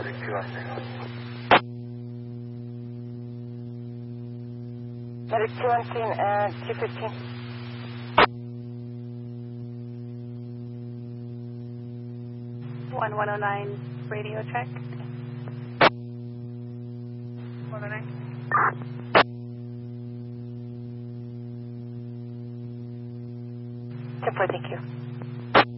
Medic 2 on scene at 215. One 109 radio check. 109. 10-4, thank you.